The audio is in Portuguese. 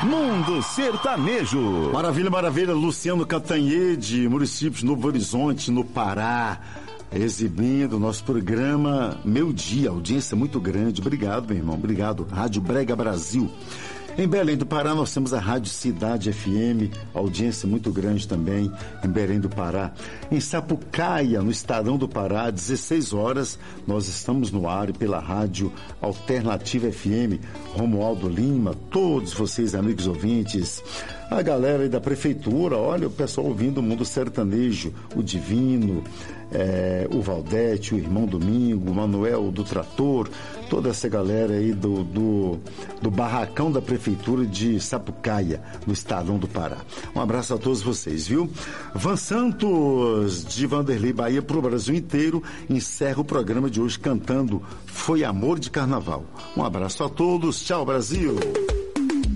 Mundo Sertanejo. Maravilha, maravilha. Luciano Catanhede, município de Novo Horizonte, no Pará, exibindo o nosso programa Meu Dia, audiência muito grande. Obrigado, meu irmão, obrigado. Rádio Brega Brasil. Em Belém do Pará nós temos a Rádio Cidade FM, audiência muito grande também em Belém do Pará. Em Sapucaia, no Estadão do Pará, 16 horas, nós estamos no ar pela Rádio Alternativa FM. Romualdo Lima, todos vocês, amigos ouvintes, a galera aí da prefeitura, olha o pessoal ouvindo o Mundo Sertanejo, o Divino, o Valdete, o Irmão Domingo, o Manuel do Trator, toda essa galera aí do barracão da prefeitura de Sapucaia, no Estadão do Pará. Um abraço a todos vocês, viu? Van Santos, de Vanderlei Bahia, pro Brasil inteiro, encerra o programa de hoje cantando Foi Amor de Carnaval. Um abraço a todos, tchau Brasil!